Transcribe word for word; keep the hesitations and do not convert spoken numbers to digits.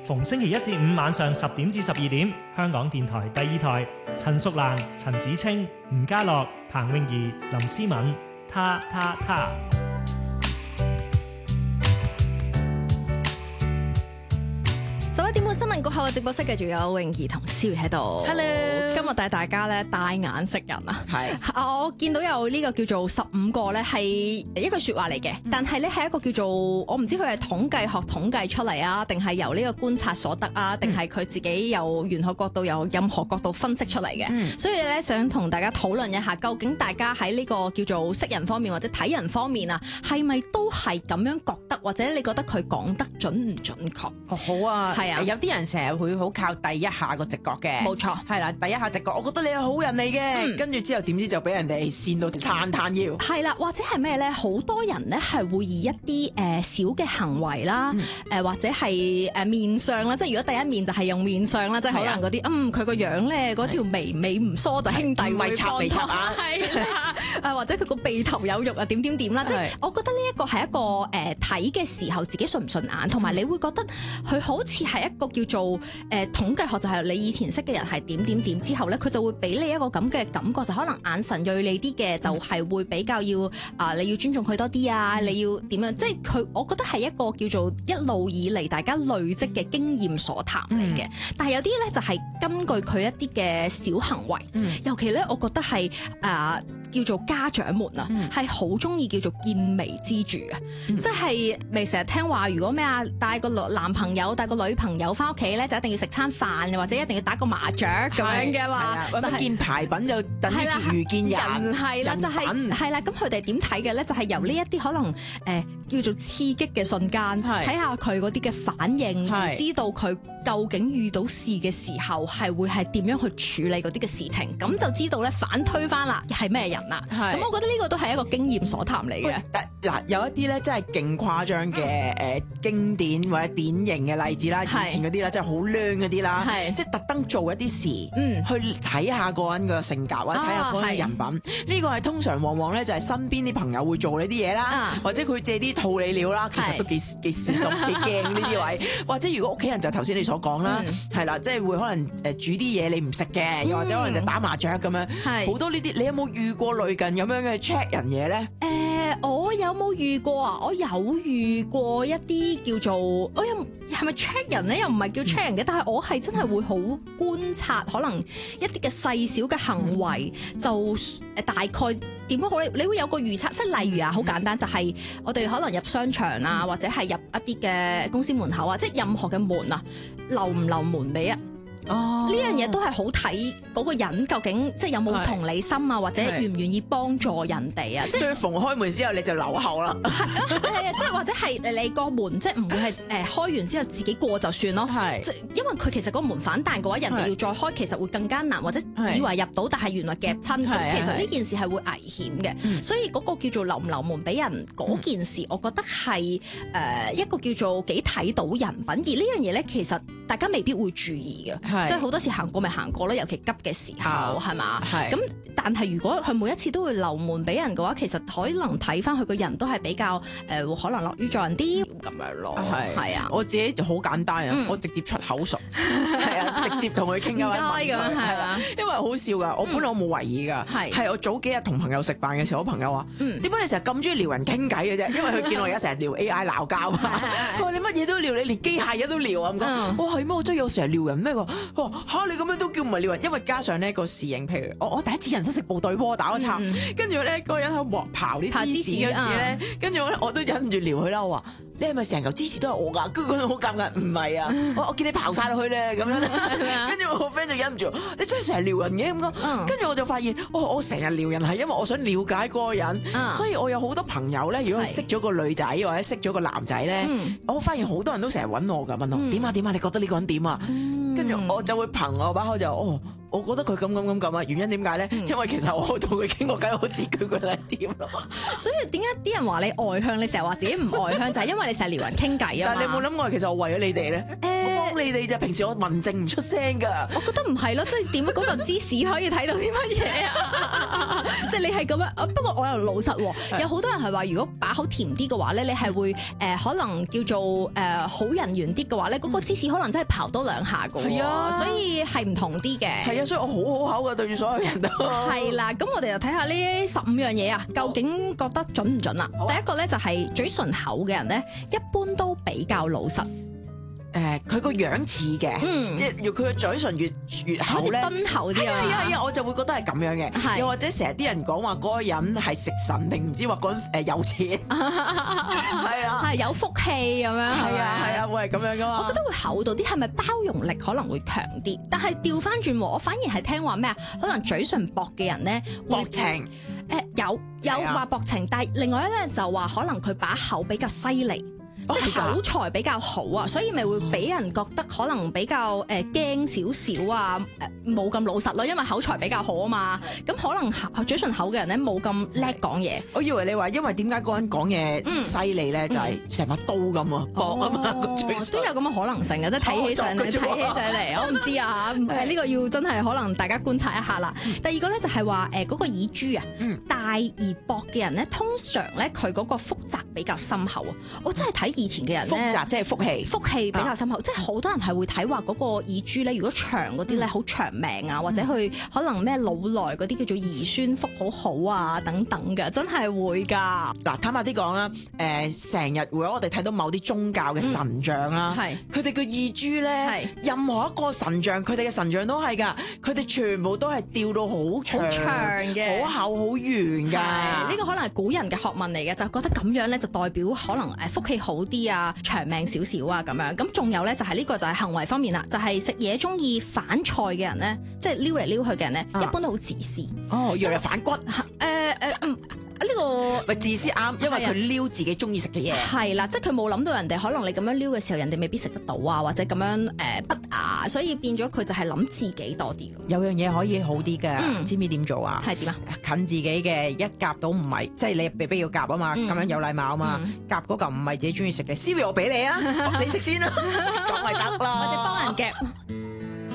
逢星期一至五晚上十點至十二點，香港電台第二台，陳淑蘭、陳子清、吳家樂、彭詠儀、林思敏，他他他。 十一點半新聞過後嘅直播室繼續有詠儀同蕭喺度。 Hello， 今日帶大家咧帶眼識人啊。 係啊，我見到有呢個叫做十五個咧，係一句說話嚟嘅，但係咧係一個叫做我唔知佢係統計學統計出嚟啊，定係由呢個觀察所得啊，定係佢自己由玄學角度由任何角度分析出嚟嘅。嗯、所以咧想同大家討論一下，究竟大家喺呢個叫做識人方面或者睇人方面啊，係咪都係咁樣覺得，或者你覺得佢講得準唔準確？ 哦，好啊， 係啊， 有啲人成日會好靠第一下個直覺嘅， 冇錯， 係啦，第一下直覺，我覺得你係好人嚟嘅，跟住、嗯、之後點知就俾人哋跣到攤攤腰。係啦，或者係咩咧？好多人咧係會以一啲誒、呃、小嘅行為啦，誒、嗯呃、或者係誒面相啦，即係如果第一面就係用面相啦，即係可能嗰啲嗯佢個樣咧嗰條眉眉唔梳就兄弟會插鼻插啊，係啦，誒或者佢個鼻頭有肉啊點點點啦，即係我覺得呢一個係一個誒睇嘅時候自己順唔順眼，同埋你會覺得佢好似係一個叫做誒、呃、統計學，就係你以前識嘅人係點點點之後咧，佢就會俾你一個咁嘅感覺，就可能眼神銳利啲嘅，就係會比較要啊、呃，你要尊重佢多啲啊，你要點樣？即係佢，我覺得係一個叫做一路以嚟大家累積嘅經驗所談嚟嘅。嗯、但係有啲咧就係根據佢一啲嘅小行為，嗯、尤其咧，我覺得係啊。呃叫做家長們啊，係好中意叫做見微知著啊，嗯、即係未成日聽話，如果咩啊帶個男朋友帶個女朋友翻屋企咧，就一定要食餐飯，或者一定要打個麻雀咁樣嘅話，就係見牌品就等於見如見人，係啦，就係係啦。咁佢哋點睇嘅咧？就係、是、由呢一啲可能誒、呃、叫做刺激嘅瞬間，睇下佢嗰啲嘅反應，是知道佢究竟遇到事嘅時候係會係點樣去處理嗰啲嘅事情，咁就知道咧反推翻啦係咩人啦。咁是我覺得呢個都係一個經驗所談嚟嘅。 嗱，有一啲咧真係勁誇張嘅誒、呃、經典或者典型嘅例子啦，是以前嗰啲啦，即係好靚嗰啲啦，是即係特登做一啲事，嗯、去睇下個人嘅性格或者睇下個人嘅人品。呢、啊、個係通常往往咧就係身邊啲朋友會做呢啲嘢啦，啊、或者佢借啲套你料啦，其實都幾幾小心幾驚呢啲位。或者如果屋企人就頭先你所講啦，係啦、嗯，即係會可能誒煮啲嘢你唔食嘅，又、嗯、或者可能就打麻雀咁樣，好是多呢啲。你有冇遇過類近咁樣嘅 check 人嘢咧？ 誒、呃，我有冇遇過啊？我有遇過一啲叫做，我有係咪 check 人咧？又唔係叫 check 人嘅，嗯、但係我係真係會好觀察，可能一啲嘅細小嘅行為，嗯、就誒大概點講好咧？你會有個預測，即係例如啊，好簡單，就係、是、我哋可能入商場啊，嗯、或者係入一啲嘅公司門口啊，即係任何嘅門啊，留唔留門俾啊？哦，呢樣嘢都係好睇嗰個人究竟即係有冇同理心啊，或者願唔願意幫助人哋啊？即係所以逢開門之後你就留後啦。 係啊，即係或者係你個門即係唔會係誒開完之後自己過就算咯。係，即係因為佢其實個門反彈嘅話，人哋要再開其實會更加難，或者以為入到，但係原來夾親。咁其實呢件事係會危險嘅。所以嗰個叫做留唔留門俾人嗰件事，我覺得係誒一個叫做幾睇到人品。而呢樣嘢咧，其實大家未必會注意嘅。即係好多時行過咪行過啦，尤其急嘅時候係嘛？係咁，但係如果佢每一次都會留門俾人嘅話，其實可能睇翻佢個人都係比較誒、呃，可能樂於助人啲咁樣咯。係係啊， 我自己就好簡單啊，嗯、我直接出口術，係啊，直接同佢傾偈咁係啊，因為好笑噶，我本來我冇懷疑噶，係係、嗯、我早幾日同朋友食飯嘅時候，我朋友話：點解、嗯、你成日咁中意撩人傾偈嘅啫？因為佢見我而家成日撩 A I 鬧交啊，佢話你乜嘢都撩，你連機械嘢都撩啊咁講。我係咩？我真係有成日撩人咩？嚇你咁樣都叫唔係撩人，因為加上呢個侍應，譬如我我第一次人生食部隊鍋打個叉，跟住咧嗰個人喺度刨啲芝士嗰時咧，跟住我咧我都忍唔住撩佢啦，我話你係咪成嚿芝士都係我㗎？跟住佢好尷尬，唔係啊，我我見你刨晒落去咧咁樣，跟住我個 friend 就忍唔住，你真係成日撩人嘅咁講，跟住我就發現，哦我成日撩人係因為我想了解嗰個人，所以我有好多朋友咧，如果佢識咗個女仔或者識咗個男仔咧，我發現好多人都成日揾我㗎，問我點啊點啊，你覺得呢個人點啊？跟住我就會憑我把口就哦。我覺得佢咁咁咁咁啊，原因點解咧？嗯、因為其實我同佢傾過偈，我知佢個係點咯。 所以點解啲人話你外向，你成日話自己唔外向，就係因為你成日撩人傾偈啊嘛。 但係你有冇諗過，其實我為咗你哋咧？誒、欸， 幫你哋咋，平時我文靜唔出聲㗎。 我覺得唔係咯，即係點樣嗰嚿芝士可以睇到啲乜嘢啊？即係你係咁樣。不過我又老實喎，有好多人係話，如果把口甜啲嘅話咧，你係會誒、呃、可能叫做誒、呃、好人緣啲嘅話咧，嗰、那個芝士可能真係刨多兩下㗎喎。係啊，所以係唔同啲嘅。係啊， 所以我好好口㗎對住所有人都。 係啦，咁我哋就睇下呢十五樣嘢啊，究竟覺得準唔準啊？第一個咧就係嘴唇厚嘅人咧，一般都比較老實。 誒，佢個樣似嘅，即係要佢個嘴唇越越厚咧， 敦厚啲啊！ 係啊係啊，我就會覺得係咁樣嘅。又或者成日啲人講話嗰個人係食神定唔知話嗰人誒有錢，係啊， 係有福氣咁樣， 係啊係啊，會係咁樣噶嘛？ 我覺得會厚到啲，係咪包容力可能會強啲？但係調翻轉，我反而係聽話咩啊？可能嘴唇薄嘅人咧， 薄情誒有有話薄情，但係另外咧就話可能佢把口比較犀利。即係口才比較好啊，所以咪會俾人覺得可能比較誒驚少少啊，誒冇咁老實咯，因為口才比較好啊嘛。咁可能嘴唇厚嘅人咧冇咁叻講嘢。 我以為你話因為點解嗰個人講嘢犀利咧，就係成把刀咁啊，薄啊嘛個嘴唇。 都有咁嘅可能性嘅，即係睇起上嚟，睇起上嚟，我唔知啊嚇。誒呢個要真係可能大家觀察一下啦。第二個咧就係話誒嗰個耳珠啊，大而薄嘅人咧，通常咧佢嗰個腹澤比較深厚啊。我真係睇以前嘅人咧， 腹澤即係腹氣， 腹氣比較深厚，啊、即係好多人係會睇話嗰個耳珠咧，如果長嗰啲咧好長命啊，嗯、或者去可能咩老來嗰啲叫做兒孫福好好啊等等嘅，真係會㗎。 嗱，坦白啲講啦，誒成日如果我哋睇到某啲宗教嘅神像啦，係佢哋嘅耳珠咧，是任何一個神像，佢哋嘅神像都係㗎，佢哋全部都係吊到好長嘅，好厚好圓㗎。呢、 呢個可能係古人嘅學問嚟嘅，就覺得咁樣咧就代表可能誒福氣好啲啊，長命少少啊咁樣。咁仲有咧就係呢個就係行為方面啦，就係食嘢中意反菜嘅人咧，即係撩嚟撩去嘅人咧，啊、一般都好自私。 哦，原來反骨。誒誒嗯。呢、這個咪自私啱，因為佢撩自己中意食嘅嘢。 係啦，即係佢冇諗到人哋可能你咁樣撩嘅時候，人哋未必食得到啊，或者咁樣誒、呃、不雅，所以變咗佢就係諗自己多啲。 有樣嘢可以好啲嘅， 嗯、 知唔知點做啊？ 係點啊？ 近自己嘅一夾到唔係，即係你被逼要夾啊嘛，咁、嗯、樣有禮貌啊嘛，夾嗰嚿唔係自己中意食嘅，Siri 我俾你啊，你食先啦，咁咪得啦。 或者幫人夾。